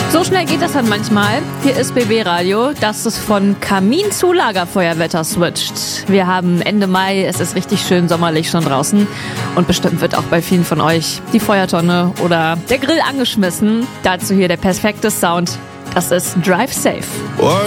So schnell geht das dann manchmal. Hier ist BB Radio, das ist von Kamin zu Lagerfeuerwetter switcht. Wir haben Ende Mai, es ist richtig schön sommerlich schon draußen und bestimmt wird auch bei vielen von euch die Feuertonne oder der Grill angeschmissen. Dazu hier der perfekte Sound, das ist Drive Safe.